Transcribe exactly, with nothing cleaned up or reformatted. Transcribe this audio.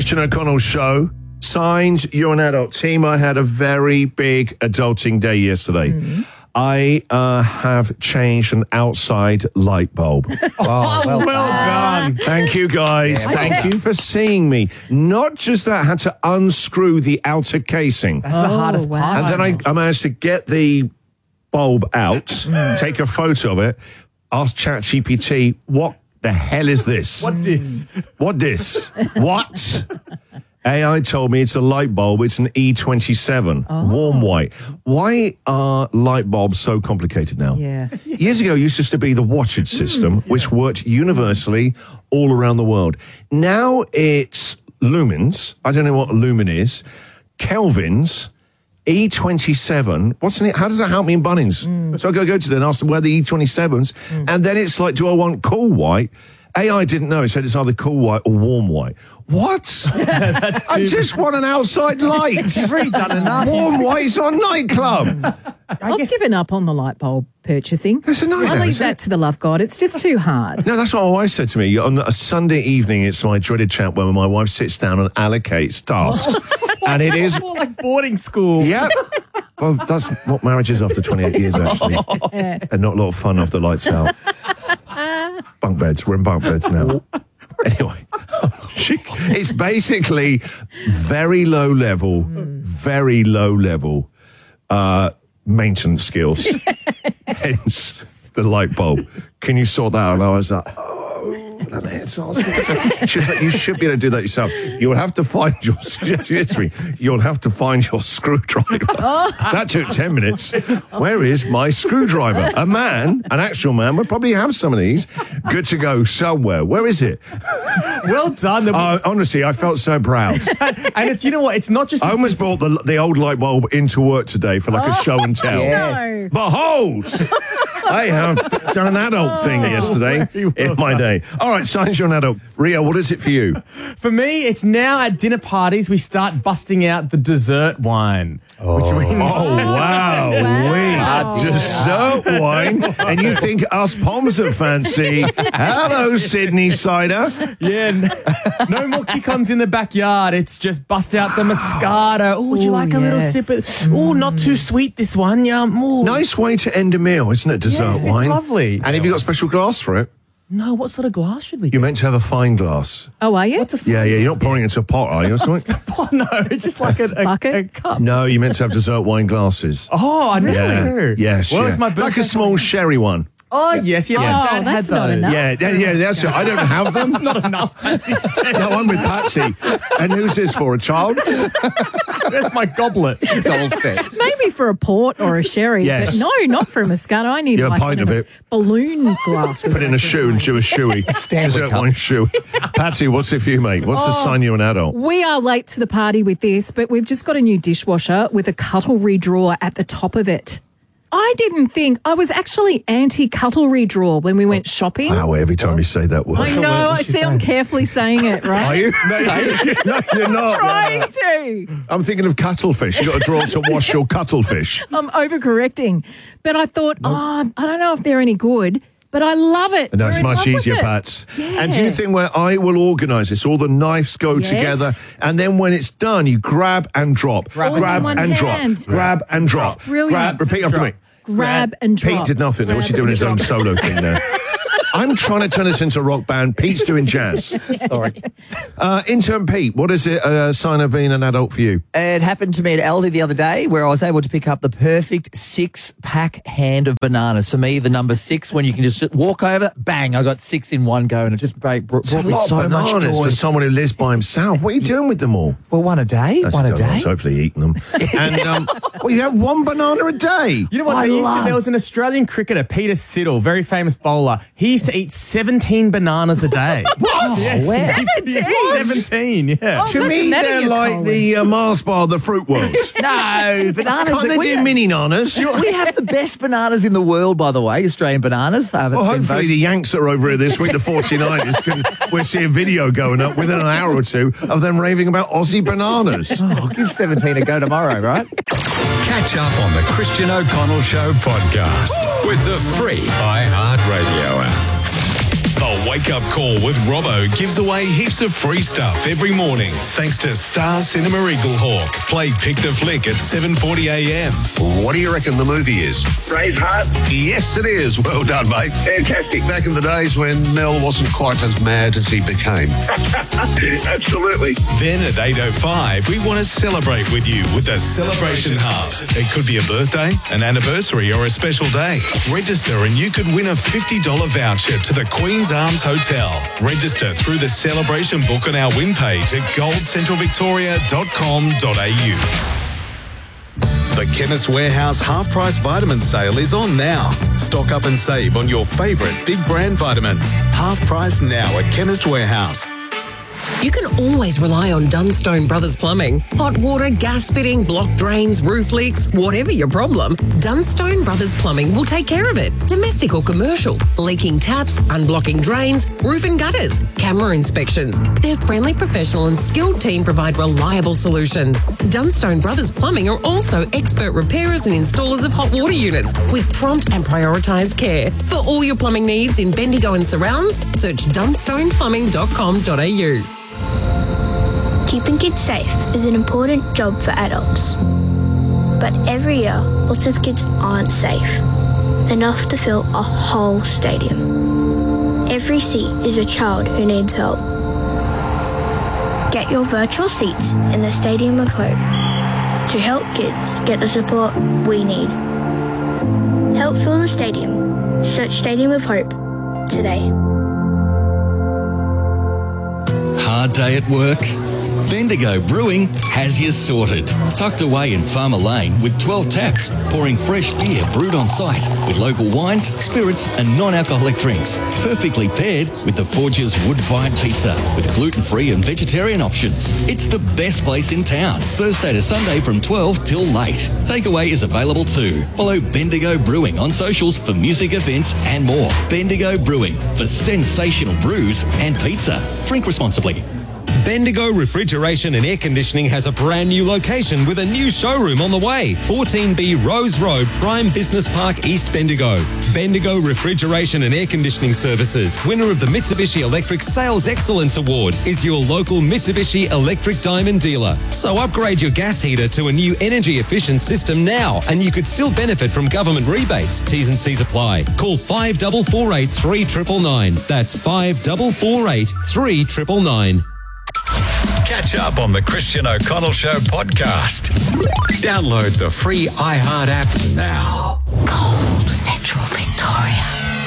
Christian O'Connell Show. Signed, you're an adult. Team, I had a very big adulting day yesterday. Mm-hmm. I uh, have changed an outside light bulb. Oh, well, well done. Thank you, guys. Yeah, Thank you for seeing me. Not just that, I had to unscrew the outer casing. That's the Oh, hardest wow. part. And then I, I managed to get the bulb out, take a photo of it, ask ChatGPT, what the hell is this? What this? What this? What? A I told me it's a light bulb. It's an E twenty-seven, Oh. warm white. Why are light bulbs so complicated now? Yeah. Years ago, it used to be the wattage system, which worked universally all around the world. Now it's lumens. I don't know what a lumen is. Kelvins. E twenty-seven, what's in it? How does that help me in Bunnings? Mm. So I go go to them and ask them where the E twenty-sevens, mm. and then it's like, do I want cool white? A I didn't know. It said it's either cool white or warm white. What? That's I just want an outside light. You've already done enough. Warm white's on nightclub. I've guess- given up on the light bulb purchasing. That's a nightmare, I leave isn't that it? to the love God. It's just too hard. No, that's what my wife said to me. On a Sunday evening, it's my dreaded chat where my wife sits down and allocates tasks. And it is... More like boarding school. Yep. Well, that's what marriage is after twenty-eight years, actually. And not a lot of fun after lights out. Bunk beds. We're in bunk beds now. Anyway, she, it's basically very low level, mm. very low level uh, maintenance skills. Hence the light bulb. Can you sort that out? And I was like, oh, it's awesome. You should be able to do that yourself. You'll have to find your, you'll have to find your screwdriver. Oh. That took ten minutes. Where is my screwdriver? A man, an actual man, would probably have some of these. Good to go somewhere. Where is it? Well done. The- Uh, honestly, I felt so proud. and it's, you know what, it's not just... I almost brought the the old light bulb into work today for like a show and tell. No. Behold! I have done an adult thing yesterday well in my done. day. All right, signs you're an adult. Rio, what is it for you? For me, it's now at dinner parties we start busting out the dessert wine. Oh, which we Oh, wow. Wow. We dessert wine. And you think us Poms are fancy. Hello, Sydney cider. Yeah, n- no more kick-ons in the backyard. It's just bust out the Moscato. Oh, would you Ooh, like a little yes. sip of... Oh, not too sweet, this one. Yum. Ooh. Nice way to end a meal, isn't it, dessert Yes, it's wine? lovely. And have you got a special glass for it? No, what sort of glass should we You're get? meant to have a fine glass. Oh, are you? What's a f- Yeah, yeah, you're not pouring it into a pot, are you? Or something? Oh, no, just like a, a, Bucket? a cup. No, you're meant to have dessert wine glasses. Oh, I never Yeah. knew. Yes, Well, yeah. it's my like birthday a small sherry one. Oh, yes, yeah. Oh, my dad that's had not those. enough. Yeah, yeah, yeah, that's it. I don't have them. Not enough, Patsy said. No, I'm with Patsy. And who's this for, a child? That's my goblet. Goldfish. Maybe for a port or a sherry. Yes. But no, not for a Moscato. I need Yeah, a like pint one of those it. balloon glasses. Put in a shoe and do a shoey. Dessert cup. wine shoey. Patsy, what's it for you, mate? What's the sign you're an adult? We are late to the party with this, but we've just got a new dishwasher with a cutlery drawer at the top of it. I didn't think, I was actually anti-cutlery drawer when we went shopping. Wow, every time you say that word. I know, I see I'm carefully saying it, right? Are you? No, no, you're not. Trying to. I'm thinking of cuttlefish. You've got a drawer to wash your cuttlefish. I'm overcorrecting. But I thought, oh, I don't know if they're any good, but I love it. No, it's We're in much love with easier, it. Pats. Yeah. And do you think where I will organise this, all the knives go Yes. together, and then when it's done, you grab and drop, Grab grab, in one and hand. drop, grab and drop, That's brilliant. grab. Repeat after me. Grab and drop. Pete did nothing. There. What's he Grab doing his and own drop. solo thing there? I'm trying to turn this into a rock band. Pete's doing jazz. Sorry. Uh, intern Pete, what is it a uh, sign of being an adult for you? It happened to me at Aldi the other day where I was able to pick up the perfect six-pack hand of bananas. For me, the number six, when you can just walk over, bang, I got six in one go, and it just brought, brought It's a me lot so of much bananas joy. for someone who lives by himself. What are you doing with them all? Well, one a day, That's one a don't know, day. so hopefully eating them. And um, well, you have one banana a day. You know what? I They used love- to, there was an Australian cricketer, Peter Siddle, very famous bowler. He used to eat seventeen bananas a day. What? Yes, Where? seventeen? seventeen, yeah. Oh, To imagine me, that in they're your like colon. the uh, Mars bar, the fruit world. No, bananas. Can't they we, do mini nanas? we have the best bananas in the world, by the way, Australian bananas. Uh, Well, hopefully the Yanks are over here this week, the forty-niners, can, we'll see a video going up within an hour or two of them raving about Aussie bananas. I'll give seventeen a go tomorrow, right? Catch up on the Christian O'Connell Show podcast with the free iHeartRadio app. The The Wake Up Call with Robbo gives away heaps of free stuff every morning thanks to Star Cinema Eaglehawk. Play Pick the Flick at seven forty a m. What do you reckon the movie is? Braveheart. Yes, it is. Well done, mate. Fantastic. Back in the days when Mel wasn't quite as mad as he became. Absolutely. Then at eight oh five, we want to celebrate with you with the Celebration Hub. It could be a birthday, an anniversary, or a special day. Register and you could win a fifty dollars voucher to the Queen's Arms Hotel. Register through the celebration book on our win page at gold central victoria dot com dot a u. The Chemist Warehouse half-price vitamin sale is on now. Stock up and save on your favourite big brand vitamins. Half price now at Chemist Warehouse. You can always rely on Dunstone Brothers Plumbing. Hot water, gas fitting, blocked drains, roof leaks, whatever your problem, Dunstone Brothers Plumbing will take care of it. Domestic or commercial, leaking taps, unblocking drains, roof and gutters, camera inspections. Their friendly, professional and skilled team provide reliable solutions. Dunstone Brothers Plumbing are also expert repairers and installers of hot water units with prompt and prioritised care. For all your plumbing needs in Bendigo and surrounds, search dunstone plumbing dot com dot a u. Keeping kids safe is an important job for adults. But every year, lots of kids aren't safe enough to fill a whole stadium. Every seat is a child who needs help. Get your virtual seats in the Stadium of Hope to help kids get the support we need. Help fill the stadium. Search Stadium of Hope today. Hard day at work? Bendigo Brewing has you sorted. Tucked away in Farmer Lane with twelve taps, pouring fresh beer brewed on site with local wines, spirits and non-alcoholic drinks. Perfectly paired with the Forge's wood-fired pizza with gluten-free and vegetarian options. It's the best place in town. Thursday to Sunday from twelve till late. Takeaway is available too. Follow Bendigo Brewing on socials for music events and more. Bendigo Brewing for sensational brews and pizza. Drink responsibly. Bendigo Refrigeration and Air Conditioning has a brand new location with a new showroom on the way. fourteen B Rose Road, Prime Business Park, East Bendigo. Bendigo Refrigeration and Air Conditioning Services, winner of the Mitsubishi Electric Sales Excellence Award, is your local Mitsubishi Electric Diamond dealer. So upgrade your gas heater to a new energy efficient system now, and you could still benefit from government rebates. T's and C's apply. Call five four four eight, three nine nine nine. That's five four four eight, three nine nine nine. Catch up on the Christian O'Connell Show podcast. Download the free iHeart app now. Gold Central Victoria.